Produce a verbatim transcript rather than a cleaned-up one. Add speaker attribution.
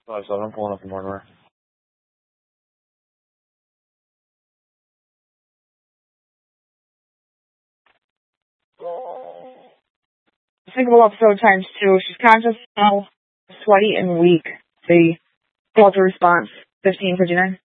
Speaker 1: five seven, I'm pulling up in Mortimer.
Speaker 2: Single episode times two. She's conscious now, sweaty and weak. The call to response, fifteen fifty-nine.